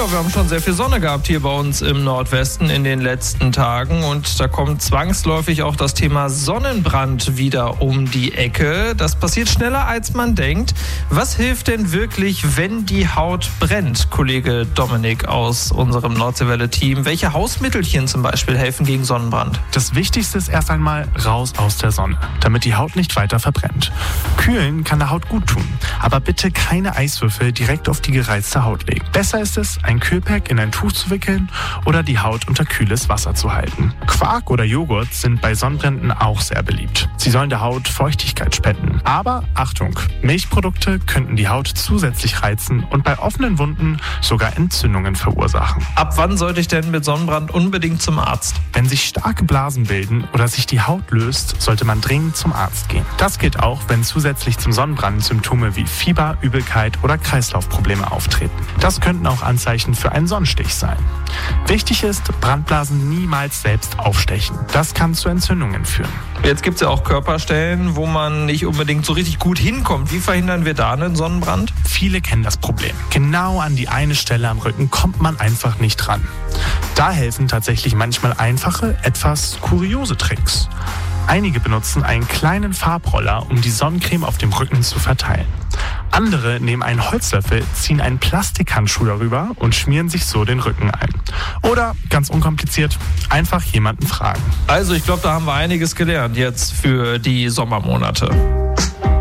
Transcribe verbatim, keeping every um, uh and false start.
Ja, wir haben schon sehr viel Sonne gehabt hier bei uns im Nordwesten in den letzten Tagen und da kommt zwangsläufig auch das Thema Sonnenbrand wieder um die Ecke. Das passiert schneller, als man denkt. Was hilft denn wirklich, wenn die Haut brennt? Kollege Dominik aus unserem Nordseewelle-Team. Welche Hausmittelchen zum Beispiel helfen gegen Sonnenbrand? Das Wichtigste ist erst einmal raus aus der Sonne, damit die Haut nicht weiter verbrennt. Kühlen kann der Haut gut tun, aber bitte keine Eiswürfel direkt auf die gereizte Haut legen. Besser ist es, ein Kühlpack in ein Tuch zu wickeln oder die Haut unter kühles Wasser zu halten. Quark oder Joghurt sind bei Sonnenbränden auch sehr beliebt. Sie sollen der Haut Feuchtigkeit spenden. Aber Achtung, Milchprodukte könnten die Haut zusätzlich reizen und bei offenen Wunden sogar Entzündungen verursachen. Ab wann sollte ich denn mit Sonnenbrand unbedingt zum Arzt? Wenn sich starke Blasen bilden oder sich die Haut löst, sollte man dringend zum Arzt gehen. Das gilt auch, wenn zusätzlich zum Sonnenbrand Symptome wie Fieber, Übelkeit oder Kreislaufprobleme auftreten. Das könnten auch Anzeichen für einen Sonnenstich sein. Wichtig ist, Brandblasen niemals selbst aufstechen. Das kann zu Entzündungen führen. Jetzt gibt es ja auch Körperstellen, wo man nicht unbedingt so richtig gut hinkommt. Wie verhindern wir da einen Sonnenbrand? Viele kennen das Problem. Genau an die eine Stelle am Rücken kommt man einfach nicht ran. Da helfen tatsächlich manchmal einfache, etwas kuriose Tricks. Einige benutzen einen kleinen Farbroller, um die Sonnencreme auf dem Rücken zu verteilen. Andere nehmen einen Holzlöffel, ziehen einen Plastikhandschuh darüber und schmieren sich so den Rücken ein. Oder, ganz unkompliziert, einfach jemanden fragen. Also ich glaube, da haben wir einiges gelernt jetzt für die Sommermonate.